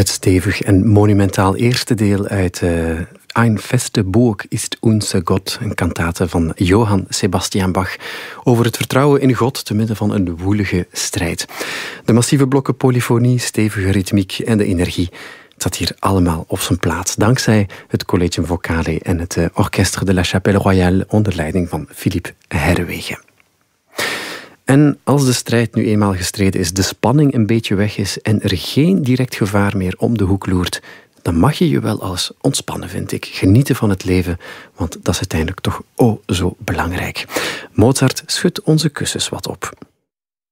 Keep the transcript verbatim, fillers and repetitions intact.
Het stevig en monumentaal eerste deel uit uh, Ein feste Burg ist unser Gott, een kantate van Johann Sebastian Bach, over het vertrouwen in God te midden van een woelige strijd. De massieve blokken polyfonie, stevige ritmiek en de energie, het zat hier allemaal op zijn plaats, dankzij het Collegium Vocale en het uh, Orchestre de la Chapelle Royale onder leiding van Philippe Herrewegen. En als de strijd nu eenmaal gestreden is, de spanning een beetje weg is en er geen direct gevaar meer om de hoek loert, dan mag je je wel eens ontspannen, vind ik. Genieten van het leven, want dat is uiteindelijk toch oh zo belangrijk. Mozart schudt onze kussens wat op.